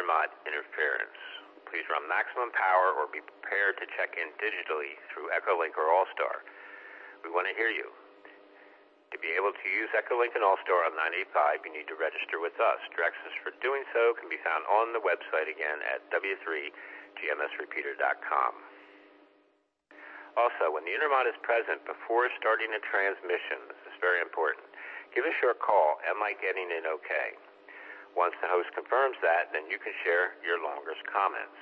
intermod interference. Please run maximum power or be prepared to check in digitally through Echolink or All-Star. We want to hear you. To be able to use Echolink and All-Star on 985, you need to register with us. Directions for doing so can be found on the website again at w3gmsrepeater.com. Also, when the intermod is present before starting a transmission, this is very important, give a short call. Am I getting it okay? Once the host confirms that, then you can share your longest comments.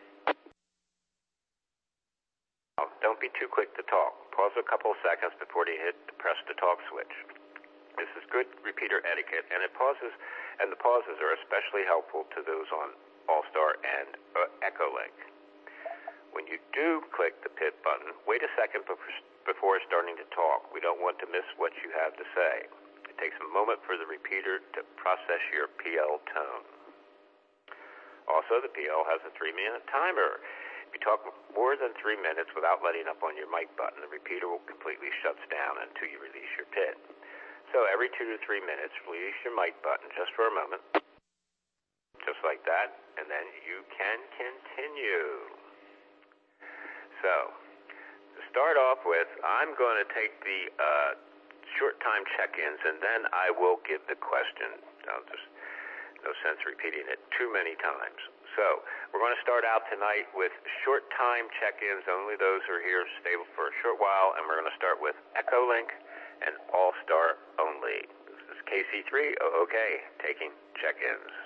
Now, don't be too quick to talk. Pause a couple of seconds before you hit the press to talk switch. This is good repeater etiquette, and the pauses are especially helpful to those on All-Star and Echolink. When you do click the PIT button, wait a second before starting to talk. We don't want to miss what you have to say. It takes a moment for the repeater to process your PL tone. Also, the PL has a 3-minute timer. If you talk more than 3 minutes without letting up on your mic button, the repeater will completely shut down until you release your PIT. So every 2 to 3 minutes, release your mic button just for a moment, just like that, and then you can continue. So, to start off with, I'm going to take the short time check-ins, and then I will give the question. No sense repeating it too many times. So, we're going to start out tonight with short time check-ins. Only those who are here stable for a short while, and we're going to start with Echolink and All-Star only. This is KC3, okay, taking check-ins.